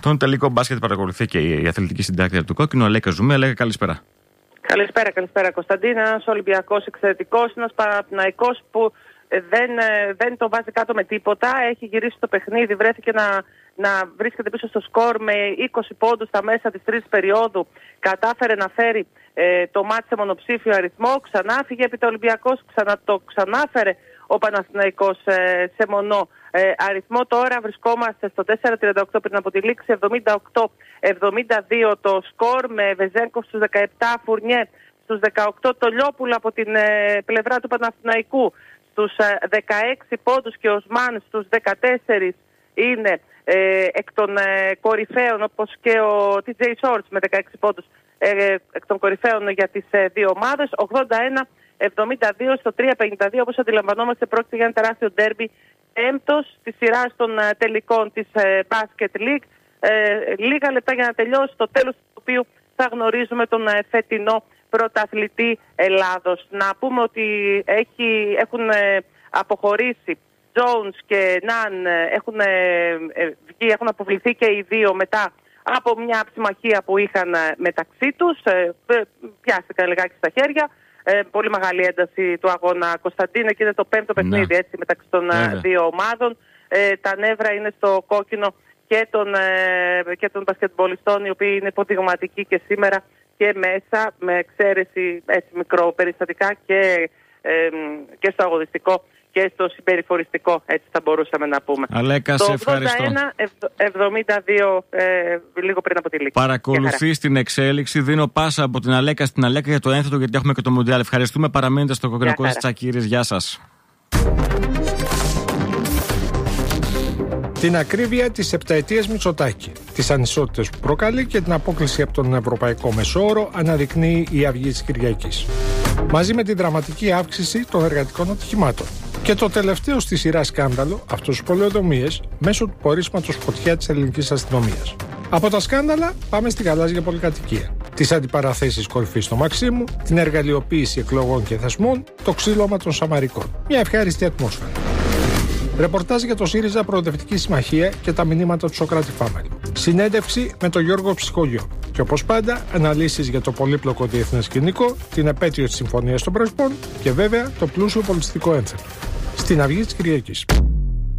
Τον τελικό μπάσκετ παρακολουθεί και η αθλητική συντάκτρια του Κόκκινου, Αλέκα Ζουμέ. Αλέκα, καλησπέρα. Καλησπέρα Κωνσταντίνα. Ένας Ολυμπιακός εξαιρετικός, ένας Παναθηναϊκός που δεν το βάζει κάτω με τίποτα. Έχει γυρίσει το παιχνίδι, βρέθηκε να βρίσκεται πίσω στο σκορ με 20 πόντους στα μέσα της τρίτης περίοδου. Κατάφερε να φέρει το μάτι σε μονοψήφιο αριθμό. Ξανά φύγε επί το Ολυμπιακός, ξανάφερε ο Παναθηναϊκός σε μονό αριθμό. Τώρα βρισκόμαστε στο 4-38 πριν από τη λήξη, 78-72 το σκορ, με Βεζένκοφ στους 17, Φουρνιέ στους 18, το Λιόπουλο από την πλευρά του Παναθηναϊκού στους 16 πόντους και ο Οσμάν στους 14 είναι εκ των κορυφαίων, όπως και ο TJ Shorts με 16 πόντους εκ των κορυφαίων για τις δύο ομάδες. 81-72 στο 3-52, όπως αντιλαμβανόμαστε πρόκειται για ένα τεράστιο ντέρμπι, έμπτος της σειράς των τελικών της Basket League. Λίγα λεπτά για να τελειώσει, το τέλος του οποίου θα γνωρίζουμε τον φετινό πρωταθλητή Ελλάδος. Να πούμε ότι έχουν αποχωρήσει Jones και Ναν, έχουν αποβληθεί και οι δύο μετά από μια ψημαχία που είχαν μεταξύ τους. Πιάστηκαν λιγάκι στα χέρια. Πολύ μεγάλη ένταση του αγώνα, Κωνσταντίνε, και είναι το πέμπτο παιχνίδι έτσι, μεταξύ των δύο ομάδων. Τα νεύρα είναι στο Κόκκινο και των μπασκετμπολιστών, οι οποίοι είναι υποδειγματικοί και σήμερα και μέσα, με εξαίρεση μικροπεριστατικά και στο αγωνιστικό και στο συμπεριφοριστικό, έτσι θα μπορούσαμε να πούμε. Αλέκα, σε ευχαριστώ. 81-72 λίγο πριν από τη λήξη. Παρακολουθείς την εξέλιξη. Δίνω πάσα από την Αλέκα στην Αλέκα για το ένθετο, γιατί έχουμε και το Μουντιάλ. Ευχαριστούμε. Παραμένετε στο Κοκκινοκό της Τσακίρης. Γεια σας. Την ακρίβεια της επταετίας Μητσοτάκη, τις ανισότητες που προκαλεί και την απόκλιση από τον ευρωπαϊκό μεσόωρο αναδεικνύει η Αυγή της Κυριακής. Μαζί με την δραματική αύξηση των εργατικών ατυχημάτων. Και το τελευταίο στη σειρά σκάνδαλο, αυτός τους πολεοδομίες, μέσω του πορίσματος φωτιά της ελληνικής αστυνομίας. Από τα σκάνδαλα πάμε στη γαλάζια πολυκατοικία. Τις αντιπαραθέσεις κορυφής στο Μαξίμου, την εργαλειοποίηση εκλογών και θεσμών, το ξύλωμα των Σαμαρικών. Μια ευχάριστη ατμόσφαιρα. Ρεπορτάζ για το ΣΥΡΙΖΑ Προοδευτική Συμμαχία και τα μηνύματα του Σοκράτη Φάμελ. Συνέντευξη με τον Γιώργο Ψυχολιό. Και όπως πάντα, αναλύσεις για το πολύπλοκο διεθνές σκηνικό, την επέτειο της Συμφωνίας των Πρεσπών και βέβαια το πλούσιο πολιτιστικό ένθετο. Στην Αυγή της Κυριακής.